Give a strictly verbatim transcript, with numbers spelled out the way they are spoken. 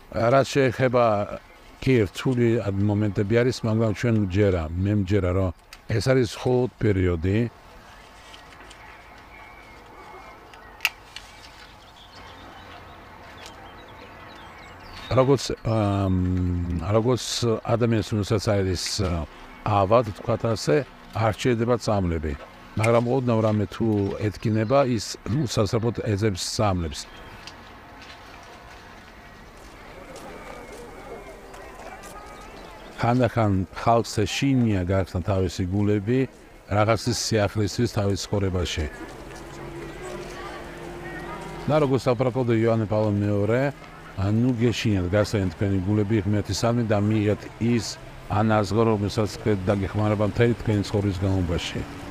რაც შეეხება კი რთული მომენტები არის, მაგრამ ჩვენ ვჯერა, მე მჯერა რომ ეს არის მხოლოდ პერიოდი. როგორც როგორც ადამიანს რომელსაც არის ავად თქვათ ასე, არ შეიძლება წამლები. მაგრამ ოდნავ რამე თუ ეთქინება, ის სასწრაფოდ ეძებს წამლებს. ხანდახან ხალხს ეშინია გახსნა თავისი გულები რაღაცის სიახლისთვის თავის ცხოვრებაში. და როგორც საფრანგო იოანე პავლე მეორე, ანუ გეშინიათ გახსნა თქვენი გულები ღმერთი სამი და მიიღეთ ის ანაზღო, რომელსაც დაგეხმარება მთელი თქვენი ცხოვრების განმავლობაში.